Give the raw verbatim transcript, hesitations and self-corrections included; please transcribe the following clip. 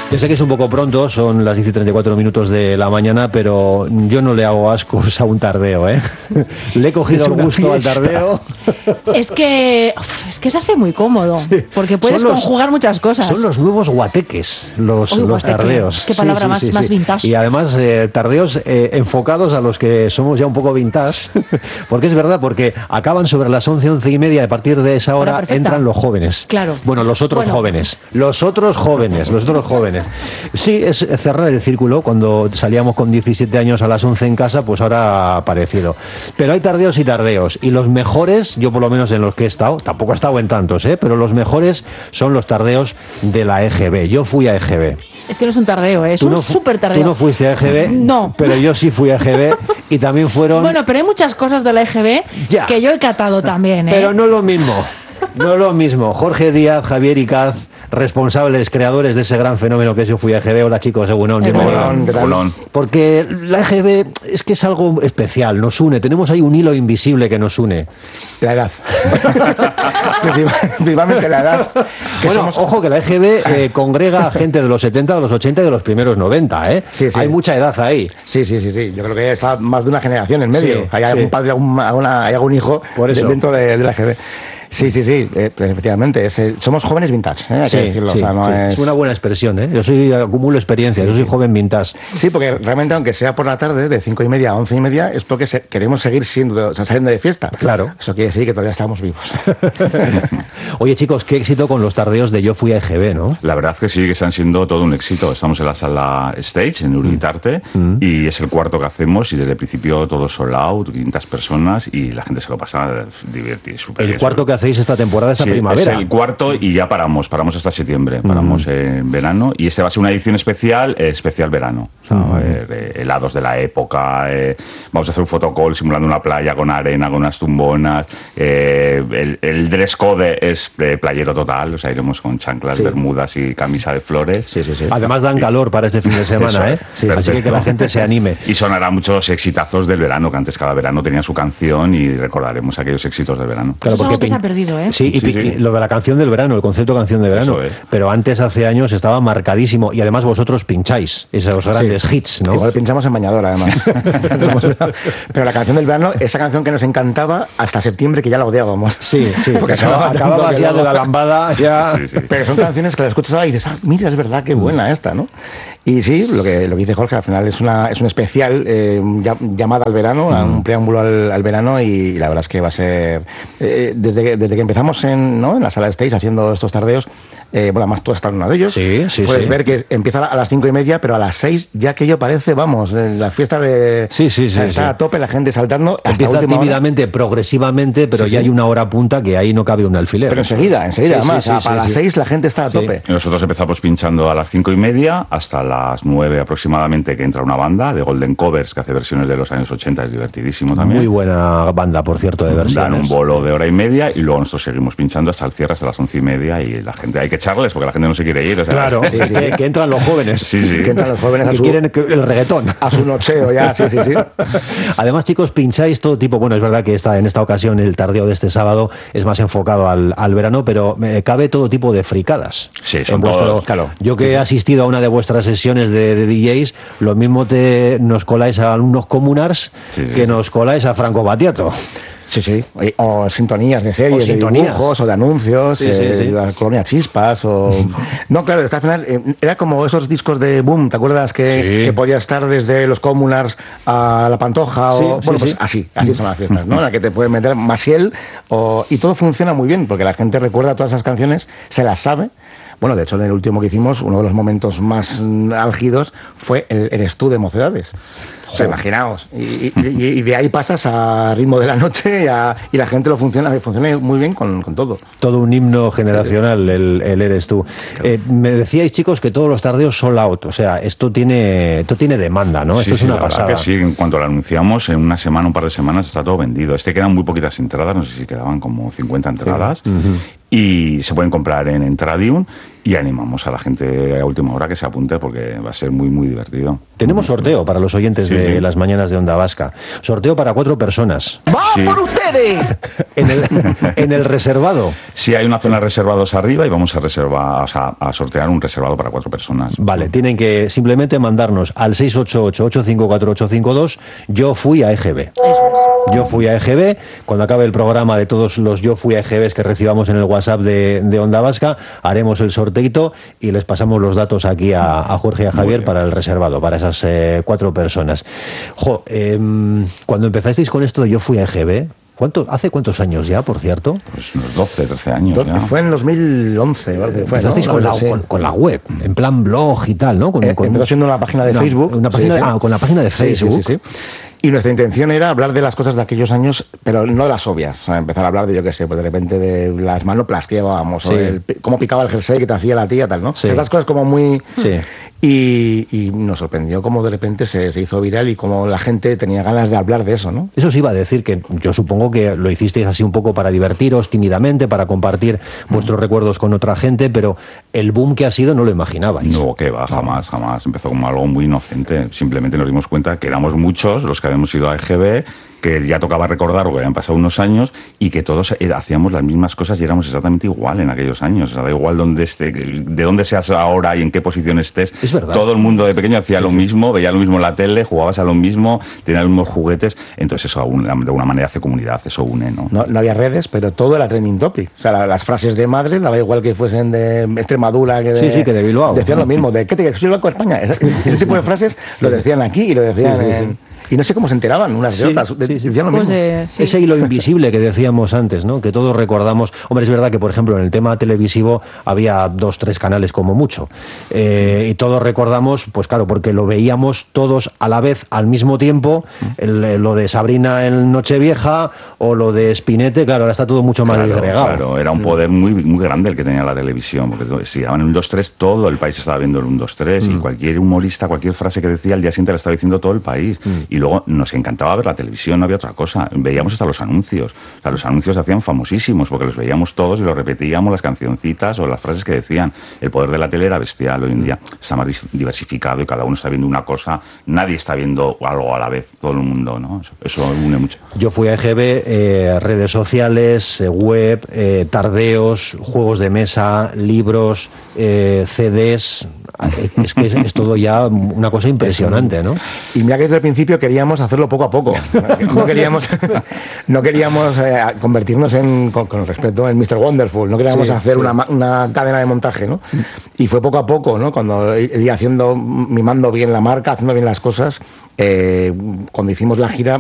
Ya sé que es un poco pronto, son las diez y treinta y cuatro minutos de la mañana, pero yo no le hago ascos a un tardeo, ¿eh? Le he cogido el gusto fiesta. al tardeo. Es que, es que se hace muy cómodo, sí. porque puedes los, conjugar muchas cosas. Son los nuevos guateques, los, Uy, los guateque, tardeos. Qué palabra sí, sí, más, sí, más sí. vintage. Y además, eh, tardeos eh, enfocados a los que somos ya un poco vintage, porque es verdad, porque acaban sobre las once, once y media, a partir de esa hora entran los jóvenes. Claro. Bueno, los otros bueno. jóvenes. Los otros jóvenes, los otros jóvenes. Sí, es cerrar el círculo. Cuando salíamos con diecisiete años a las once en casa, pues ahora ha parecido. Pero hay tardeos y tardeos. Y los mejores, yo por lo menos en los que he estado, tampoco he estado en tantos, ¿eh? Pero los mejores son los tardeos de la E G B. Yo fui a E G B. Es que no es un tardeo, ¿eh? es un no, súper tardeo. Tú no fuiste a E G B, no. Pero yo sí fui a E G B y también fueron... Bueno, pero hay muchas cosas de la E G B ya. que yo he catado también, ¿eh? Pero no lo mismo, no lo mismo. Jorge Díaz, Javier Icaz, responsables, creadores de ese gran fenómeno que es Yo Fui a E G B. Hola chicos, Egunon. Porque la E G B es que es algo especial, nos une, tenemos ahí un hilo invisible que nos une. La edad. Principalmente la edad. Que bueno, somos... ojo que la E G B eh, congrega a gente de los setenta, de los ochenta y de los primeros noventa, ¿eh? Sí, sí. Hay mucha edad ahí. Sí, sí, sí, sí. Yo creo que está más de una generación en medio. Sí, hay sí. algún padre, algún, alguna, hay algún hijo Por eso. De, dentro de, de la E G B. Sí, sí, sí, eh, efectivamente. Es, eh, somos jóvenes vintage, ¿eh? Hay sí, que decirlo. Sí, o sea, no sí. es... es una buena expresión, ¿eh? Yo soy acumulo experiencia, sí, yo soy sí. joven vintage. Sí, porque realmente, aunque sea por la tarde, de cinco y media a once y media, es porque se, queremos seguir siendo, o sea, saliendo de fiesta. Claro. Eso quiere decir que todavía estamos vivos. Oye, chicos, qué éxito con los tardeos de Yo Fui a E G B, ¿no? La verdad que sí, que están siendo todo un éxito. Estamos en la sala Stage, en Urgitarte, mm. y es el cuarto que hacemos, y desde el principio todo sold out, quinientas personas, y la gente se lo pasa divertir, súper El bien, cuarto que hacéis esta temporada, esta sí, primavera. Es el cuarto y ya paramos, paramos hasta septiembre, paramos mm. en verano, y este va a ser una edición especial, eh, especial verano. O sea, mm. eh, eh, helados de la época, eh, vamos a hacer un photocall simulando una playa con arena, con unas tumbonas, eh, el, el dress code es eh, playero total, o sea, iremos con chanclas, sí. bermudas y camisa de flores. Sí, sí, sí. Además dan calor para este fin de semana, ¿eh? Sí, así que que la gente se anime. Y sonará muchos exitazos del verano, que antes cada verano tenía su canción, y recordaremos aquellos éxitos del verano. Claro, porque es algo que se ha perdido, ¿eh? Sí, y sí, sí. lo de la canción del verano, el concepto canción de verano. Pero antes, hace años, estaba marcadísimo, y además vosotros pincháis esos grandes sí. hits, ¿no? Igual pinchamos en bañador, además. Pero la canción del verano, esa canción que nos encantaba hasta septiembre, que ya la odiábamos. Sí, sí. Porque acababas acababa ya de la lambada, ya... Sí, sí. Pero son canciones que las escuchas ahora y dices, ah, mira, es verdad, qué buena esta, ¿no? Y sí, lo que, lo que dice Jorge, al final es una es un especial eh, llamada al verano, mm. un preámbulo al, al verano, y la verdad es que va a ser... Eh, desde, desde que empezamos en, ¿no? en la sala de stage haciendo estos tardeos, eh, bueno, además tú estás en uno de ellos, sí, sí, puedes sí. ver que empieza a las cinco y media, pero a las seis ya aquello parece, vamos, la fiesta de... Sí, sí, sí. O sea, está sí. a tope, la gente saltando. Empieza tímidamente, hora. progresivamente, pero sí, ya sí. hay una hora punta que ahí no cabe un alfiler. Pero enseguida, enseguida, sí, además, sí, sí, a, sí, a las sí. seis la gente está a tope. Sí. Nosotros empezamos pinchando a las cinco y media hasta las nueve aproximadamente, que entra una banda de Golden Covers que hace versiones de los años ochenta, es divertidísimo también. Muy buena banda, por cierto, de versiones. Dan un bolo de hora y media y luego nosotros seguimos pinchando hasta el cierre, hasta las once y media, y la gente, hay que echarles porque la gente no se quiere ir. O sea, claro, sí, sí. Que, que entran los jóvenes. Sí, sí. Que entran los jóvenes a que su, quieren el reggaetón. A su nocheo ya, sí, sí, sí. Además, chicos, pincháis todo tipo. Bueno, es verdad que esta, en esta ocasión el tardeo de este sábado es más enfocado al, al verano, pero eh, cabe todo tipo de fricadas. Sí, son en vuestro, todos, claro. Yo que sí, he asistido a una de vuestras sesiones de, de D Js, lo mismo te nos coláis a unos comunars sí, que sí, nos sí. coláis a Franco Battiato. Sí, sí, o sintonías de series, o sintonías. de dibujos, o de anuncios, sí, sí, eh, sí. la Colonia Chispas, o... No, claro, es que al final eh, era como esos discos de Boom, ¿te acuerdas? Que, sí. que podía estar desde los Comunars a La Pantoja, o... Sí, bueno, sí, pues sí. así, así son las fiestas, ¿no? En la que te pueden meter Masiel, o... y todo funciona muy bien, porque la gente recuerda todas esas canciones, se las sabe. Bueno, de hecho, en el último que hicimos, uno de los momentos más álgidos fue el Eres tú de Mocedades. O sea, imaginaos. Y, y, y de ahí pasas a Ritmo de la Noche y, a, y la gente lo funciona, funciona muy bien con, con todo. Todo un himno generacional, sí, el, el Eres tú. Claro. Eh, me decíais, chicos, que todos los tardeos sold out. O sea, esto tiene, esto tiene demanda, ¿no? Sí, esto es sí, una la pasada. Verdad que sí, en cuanto lo anunciamos, en una semana, un par de semanas, está todo vendido. Este quedan muy poquitas entradas, no sé si quedaban como cincuenta entradas. Sí. Uh-huh. Y se pueden comprar en Entradium. Y animamos a la gente a última hora que se apunte porque va a ser muy, muy divertido. Tenemos sorteo para los oyentes sí, de sí. las mañanas de Onda Vasca. Sorteo para cuatro personas. ¡Va sí. por ustedes! En el, en el reservado. Sí, hay una zona de reservados arriba y vamos a reservar, o sea, a sortear un reservado para cuatro personas. Vale, tienen que simplemente mandarnos al seis ocho ocho, ocho cinco cuatro, ocho cinco dos. Yo fui a E G B. Eso es. Yo fui a E G B. Cuando acabe el programa de todos los Yo fui a E G Bs que recibamos en el WhatsApp de, de Onda Vasca, haremos el sorteito y les pasamos los datos aquí a, a Jorge y a Javier para el reservado, para esas eh, cuatro personas. Jo, eh, cuando empezasteis con esto de Yo fui a E G B, ¿Cuánto, ¿hace cuántos años ya, por cierto? Pues unos doce, trece años Do, ya. Fue en dos mil once. ¿Vale? Empezasteis ¿no? con, la, sí. con, con la web, en plan blog y tal, ¿no? Con, eh, con, empezó siendo una página de una, Facebook. Una página sí, de, sí. Ah, con la página de Facebook. Sí, sí, sí, sí. Y nuestra intención era hablar de las cosas de aquellos años, pero no de las obvias. O sea, empezar a hablar de, yo qué sé, pues de repente de las manoplas que llevábamos, sí. o el, cómo picaba el jersey que te hacía la tía, tal, ¿no? Sí. O sea, esas cosas como muy... Sí. Y, y nos sorprendió cómo de repente se, se hizo viral y cómo la gente tenía ganas de hablar de eso, ¿no? Eso os iba a decir, que yo supongo que lo hicisteis así un poco para divertiros tímidamente, para compartir mm. vuestros recuerdos con otra gente, pero el boom que ha sido no lo imaginabais. No, que va, jamás, jamás. Empezó como algo muy inocente. Simplemente nos dimos cuenta que éramos muchos los que habíamos ido a E G B, que ya tocaba recordar porque habían pasado unos años y que todos era, hacíamos las mismas cosas y éramos exactamente igual en aquellos años. O sea, da igual dónde esté, de dónde seas ahora y en qué posición estés. Es verdad. Todo el mundo de pequeño hacía sí, lo sí. mismo, veía lo mismo en la tele, jugabas a lo mismo, tenías los mismos juguetes. Entonces eso de alguna manera hace comunidad, eso une, ¿no? No, no había redes, pero todo era trending topic. O sea, la, las frases de madre, daba igual que fuesen de Extremadura, que de... Sí, sí, que de Bilbao. Decían lo mismo, de ¿qué te quieres? Soy el Banco de España. Ese, ese tipo de frases lo decían aquí y lo decían sí, sí, en... sí. Y no sé cómo se enteraban unas de sí, otras. De, sí, sí. Decían lo Pues mismo. eh, sí. Ese hilo invisible que decíamos antes, ¿no? Que todos recordamos. Hombre, es verdad que, por ejemplo, en el tema televisivo había dos, tres canales como mucho. Eh, y todos recordamos, pues claro, porque lo veíamos todos a la vez, al mismo tiempo, el, lo de Sabrina en Nochevieja o lo de Spinete. Claro, ahora está todo mucho más claro, disgregado. Claro, era un poder muy, muy grande el que tenía la televisión, porque si daban el uno, dos, tres, todo el país estaba viendo el uno, dos, tres, mm. y cualquier humorista, cualquier frase que decía, al día siguiente la estaba diciendo todo el país. Mm. Y luego nos encantaba ver la televisión, no había otra cosa. Veíamos hasta los anuncios. O sea, los anuncios se hacían famosísimos porque los veíamos todos y los repetíamos, las cancioncitas o las frases que decían. El poder de la tele era bestial. Hoy en día está más diversificado y cada uno está viendo una cosa. Nadie está viendo algo a la vez, todo el mundo, ¿no? Eso, eso une mucho. Yo fui a E G B, eh, redes sociales, eh, web, eh, tardeos, juegos de mesa, libros, eh, C Ds. Es que es, es todo ya una cosa impresionante, ¿no? Y mira que desde el principio queríamos hacerlo poco a poco. No queríamos, no queríamos eh, convertirnos en, con, con respeto, en mister Wonderful. No queríamos sí, hacer sí. Una, una cadena de montaje, ¿no? Y fue poco a poco, ¿no? Cuando iba haciendo, mimando bien la marca, haciendo bien las cosas. Eh, cuando hicimos la gira,